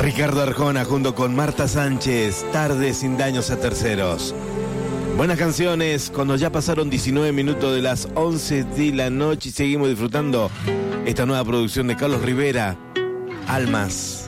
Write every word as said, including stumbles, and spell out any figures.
Ricardo Arjona junto con Marta Sánchez, Tarde sin daños a terceros. Buenas canciones, cuando ya pasaron diecinueve minutos de las once de la noche y seguimos disfrutando esta nueva producción de Carlos Rivera, Almas.